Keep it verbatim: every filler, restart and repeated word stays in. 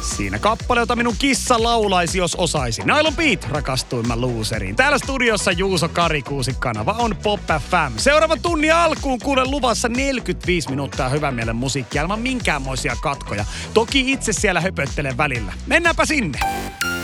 Siinä kappale, jota minun kissa laulaisi, jos osaisi. Nylon Beat, rakastuimman luuseriin. Täällä studiossa Juuso Karikuusi, kanava on Pop F M. Seuraavan tunnin alkuun kuule luvassa neljäkymmentäviisi minuuttia hyvän mielen musiikkia ilman minkäänmoisia katkoja. Toki itse siellä höpöttelen välillä. Mennäänpä sinne.